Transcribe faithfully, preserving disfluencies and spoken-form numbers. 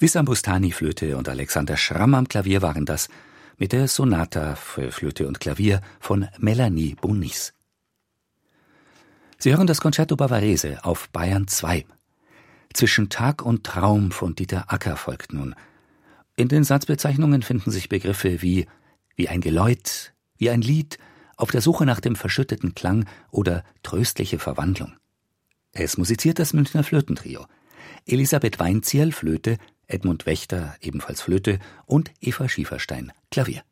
Wissam Bustani Flöte und Alexander Schramm am Klavier waren das mit der Sonata für Flöte und Klavier von Melanie Bonis. Sie hören das Concerto Bavarese auf Bayern zwei. Zwischen Tag und Traum von Dieter Acker folgt nun. In den Satzbezeichnungen finden sich Begriffe wie wie ein Geläut, wie ein Lied, auf der Suche nach dem verschütteten Klang oder tröstliche Verwandlung. Es musiziert das Münchner Flötentrio. Elisabeth Weinzierl, Flöte, Edmund Wächter, ebenfalls Flöte und Eva Schieferstein, Klavier.